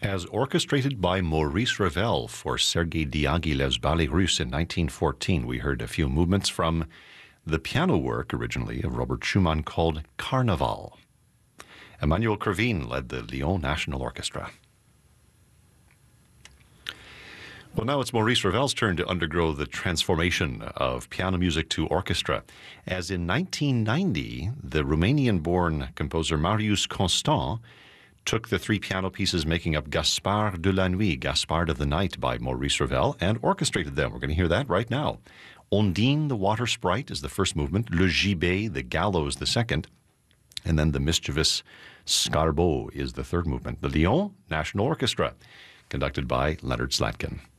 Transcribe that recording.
As orchestrated by Maurice Ravel for Sergei Diaghilev's Ballet Russe in 1914, we heard a few movements from the piano work originally of Robert Schumann called Carnaval. Emmanuel Kervin led the Lyon National Orchestra. Well, now it's Maurice Ravel's turn to undergo the transformation of piano music to orchestra, as in 1990, the Romanian-born composer Marius Constant took the three piano pieces making up Gaspard de la Nuit, Gaspard of the Night by Maurice Ravel, and orchestrated them. We're going to hear that right now. Ondine, the water sprite, is the first movement. Le Gibet, the gallows, the second. And then the mischievous Scarbeau is the third movement. The Lyon National Orchestra, conducted by Leonard Slatkin.